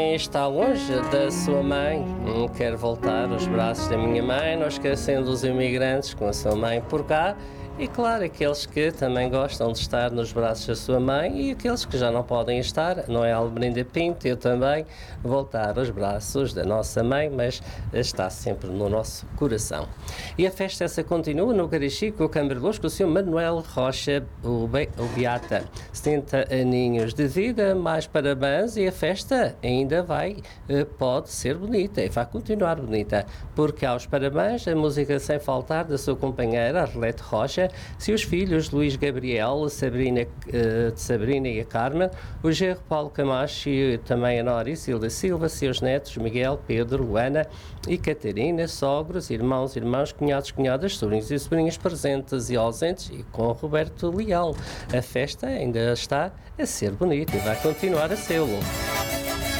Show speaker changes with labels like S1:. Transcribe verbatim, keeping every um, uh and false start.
S1: quem está longe da sua mãe quer voltar aos braços da minha mãe, não esquecendo os imigrantes com a sua mãe por cá. E claro, aqueles que também gostam de estar nos braços da sua mãe e aqueles que já não podem estar, não é Almerinda Pinto, eu também, voltar aos braços da nossa mãe, mas está sempre no nosso coração. E a festa essa continua no Garichi com o Camberluz, com o senhor Manuel Rocha, o, Be o Beata, setenta aninhos de vida, mais parabéns, e a festa ainda vai, pode ser bonita e vai continuar bonita, porque aos parabéns, a música sem faltar da sua companheira, Arlete Rocha, seus filhos Luís Gabriel, Sabrina, uh, Sabrina e a Carmen, o genro Paulo Camacho e também a Nora Isilda Silva, seus netos Miguel, Pedro, Luana e Catarina, sogros, irmãos, irmãos, cunhados, cunhadas, sobrinhos e sobrinhas presentes e ausentes, e com Roberto Leal. A festa ainda está a ser bonita e vai continuar a ser-lo.